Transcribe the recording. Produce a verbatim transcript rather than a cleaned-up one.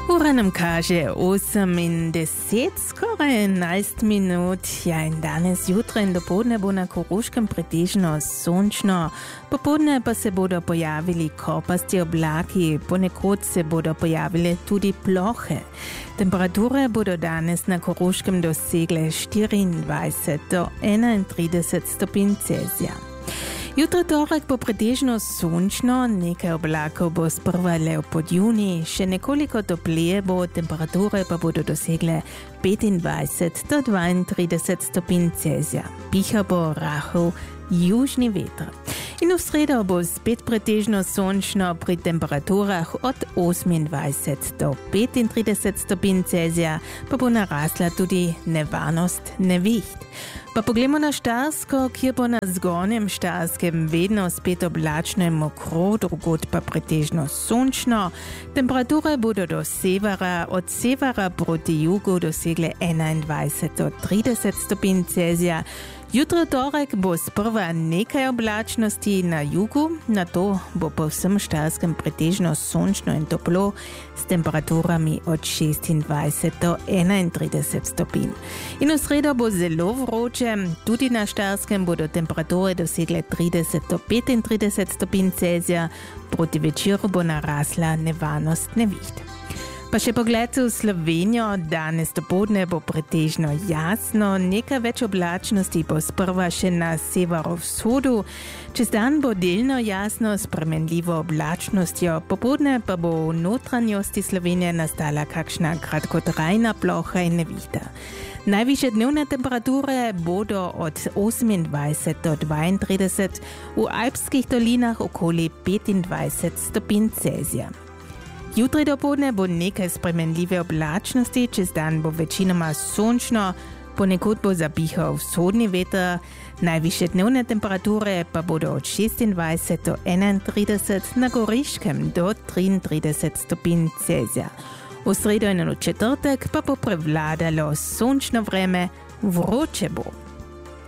Ura nam kaže osem in deset, skoraj enajst minut. Ja, in danes jutra in dopoldne bo na Koroškem pretežno sončno, popoldne pa se bodo pojavili kopasti oblaki, ponekod se bodo pojavile tudi plohe. Temperature bodo danes na Koroškem dosegle štiriindvajset do enaintrideset stopinj Celzija. Jutro torek bo pretežno sončno, nekaj oblakov bo sprva le v podjuni, še nekoliko topleje bo, temperature pa bodo dosegle petindvajset do dvaintrideset stopinj Celzija. Piha bo rahel južni veter. In v sredo bo spet pretežno sončno pri temperaturah od osemindvajset do petintrideset stopinj Celzija, pa bo narasla tudi nevarnost neviht. Pa poglejmo na Štajersko, kjer bo na zgornjem Štajerskem vedno spet oblačno in mokro, drugod pa pretežno sončno. Temperature bodo do severa, od severa proti jugu dosegle enaindvajset do trideset stopinj Celzija. Jutro torek bo sprva nekaj oblačnosti na jugu, nato bo po vsem Štajerskem pretežno sončno in toplo s temperaturami od šestindvajset do enaintrideset stopinj. In v sredo bo zelo vroče, tudi na Štajerskem bodo temperature dosegle trideset do petintrideset stopinj Celzija, proti večeru bo narasla nevarnost neviht. Pa še pogled v Slovenijo, danes dopoldne bo pretežno jasno, nekaj več oblačnosti bo sprva še na severovzhodu, čez dan bo delno jasno s spremenljivo oblačnostjo, popoldne pa bo v notranjosti Slovenije nastala kakšna kratkotrajna ploha in nevihta. Najvišje dnevne temperature bodo od osemindvajset do dvaintrideset, v alpskih dolinah okoli petindvajset stopinj Celzija. Jutri dopoldne bo nekaj spremenljive oblačnosti, čez dan bo večinoma sončno, ponekod bo zapihal vzhodni veter, najvišje dnevne temperature pa bodo od šestindvajset do enaintrideset, na Goriškem do triintrideset stopinj Celzija. V sredo in v četrtek pa bo prevladalo sončno vreme, vroče bo.